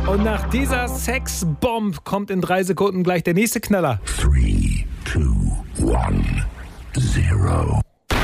Und nach dieser Sexbomb kommt in 3 Sekunden gleich der nächste Knaller. 3, 2, 1, 0.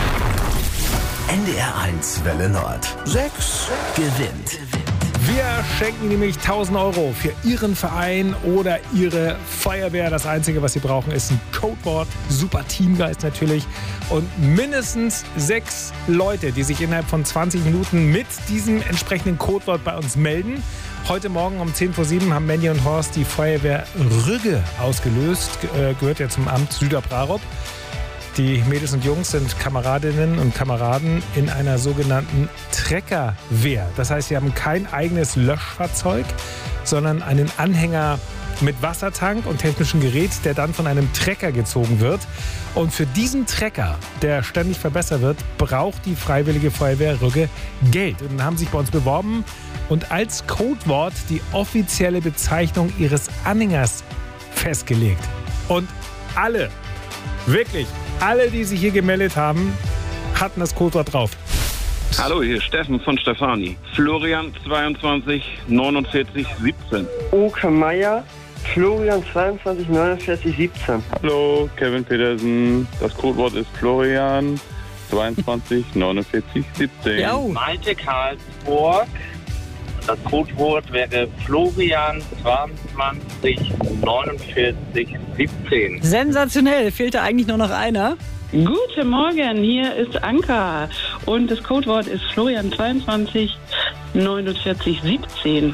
NDR 1 Welle Nord. 6 gewinnt. Wir schenken nämlich 1.000 € für Ihren Verein oder Ihre Feuerwehr. Das Einzige, was Sie brauchen, ist ein Codewort. Super Teamgeist natürlich. Und mindestens 6 Leute, die sich innerhalb von 20 Minuten mit diesem entsprechenden Codewort bei uns melden. Heute Morgen um 10:07 haben Mandy und Horst die Feuerwehr Rügge ausgelöst. Gehört ja zum Amt Süderbrarup. Die Mädels und Jungs sind Kameradinnen und Kameraden in einer sogenannten Treckerwehr. Das heißt, sie haben kein eigenes Löschfahrzeug, sondern einen Anhänger mit Wassertank und technischem Gerät, der dann von einem Trecker gezogen wird. Und für diesen Trecker, der ständig verbessert wird, braucht die Freiwillige Feuerwehr Rügge Geld. Und dann haben sie sich bei uns beworben und als Codewort die offizielle Bezeichnung ihres Anhängers festgelegt. Und alle, wirklich alle, die sich hier gemeldet haben, hatten das Codewort drauf. Hallo, hier ist Steffen von Stefani. Florian 22 49 17. Oke Meier, Florian 22 49 17. Hallo, Kevin Petersen. Das Codewort ist Florian 22 49 17. Malte Karlsburg. Das Codewort wäre Florian 22 49 17. Sensationell, fehlte eigentlich nur noch einer. Guten Morgen, hier ist Anka und das Codewort ist Florian 22 49 17.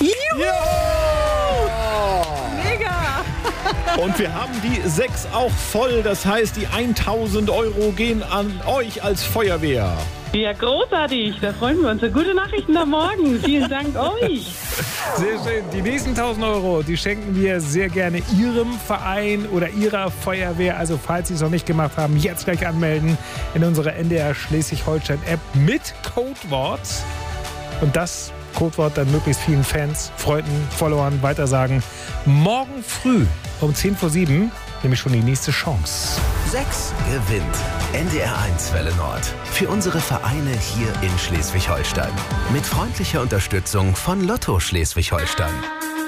Mega! Und wir haben die 6 auch voll. Das heißt, die 1.000 € gehen an euch als Feuerwehr. Ja, großartig, da freuen wir uns. Gute Nachrichten am Morgen. Vielen Dank euch. Sehr schön. Die nächsten 1.000 € die schenken wir sehr gerne Ihrem Verein oder Ihrer Feuerwehr. Also falls Sie es noch nicht gemacht haben, jetzt gleich anmelden in unserer NDR Schleswig-Holstein-App mit Codewort. Und das Codewort dann möglichst vielen Fans, Freunden, Followern weitersagen. Morgen früh um 10:07 nämlich schon die nächste Chance. 6 gewinnt. NDR 1 Welle Nord. Für unsere Vereine hier in Schleswig-Holstein. Mit freundlicher Unterstützung von Lotto Schleswig-Holstein.